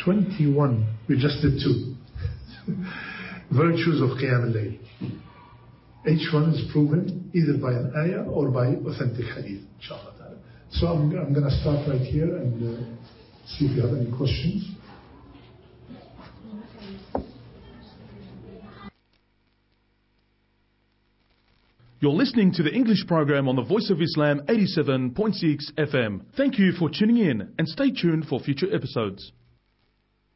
21. We just did 2. Virtues of Qiyam al-Layl. Each one is proven either by an ayah or by authentic hadith, inshallah ta'ala. So I'm going to start right here and see if you have any questions. You're listening to the English program on the Voice of Islam 87.6 FM. Thank you for tuning in and stay tuned for future episodes.